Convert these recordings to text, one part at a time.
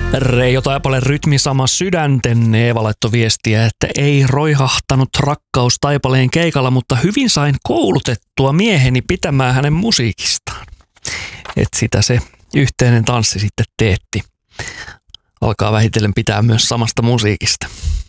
Reijo Taipale, Rytmi sama sydänten. Eeva laittoi viestiä, että ei roihahtanut rakkaus Taipaleen keikalla, mutta hyvin sain koulutettua mieheni pitämään hänen musiikistaan. Että sitä se yhteinen tanssi sitten teetti. Alkaa vähitellen pitää myös samasta musiikista.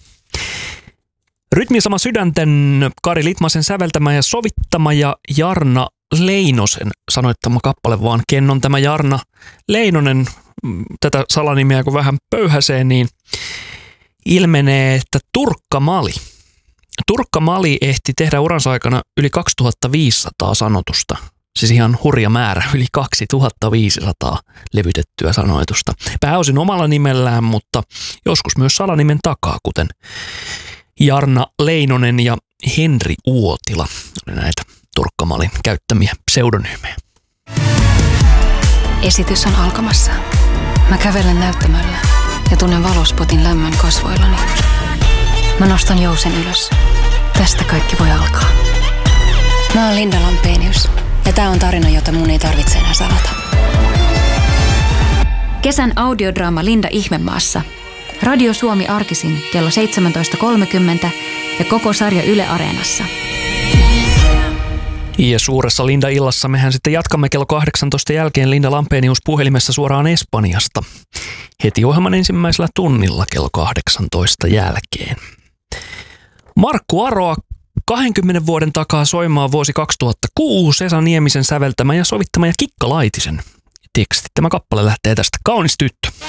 Rytmi sama sydänten, Kari Litmasen säveltämä ja sovittama ja Jarna Leinosen sanoittama kappale, vaan ken on tämä Jarna Leinonen, tätä salanimeä kun vähän pöyhäsee, niin ilmenee, että Turkka Mali ehti tehdä uransa aikana yli 2500 sanotusta. Siis ihan hurja määrä, yli 2500 levytettyä sanoitusta. Pääosin omalla nimellään, mutta joskus myös salanimen takaa, kuten Jarna Leinonen ja Henri Uotila oli näitä Turkka Malin käyttämiä pseudonyymejä. Esitys on alkamassa. Mä kävelen näyttämöllä ja tunnen valospotin lämmön kasvoillani. Mä nostan jousen ylös. Tästä kaikki voi alkaa. Mä oon Linda Lampenius ja tää on tarina, jota mun ei tarvitse enää salata. Kesän audiodraama Linda Ihmemaassa. Radio Suomi arkisin kello 17.30 ja koko sarja Yle Areenassa. Ja suuressa Linda-illassa mehän sitten jatkamme kello 18 jälkeen Linda Lampenius puhelimessa suoraan Espanjasta. Heti ohjelman ensimmäisellä tunnilla kello 18 jälkeen. Markku Aroa 20 vuoden takaa soimaan vuosi 2006, Esa Niemisen säveltämä ja sovittama ja Kikka Laitisen tekstit. Tämä kappale lähtee tästä. Kaunis tyttö.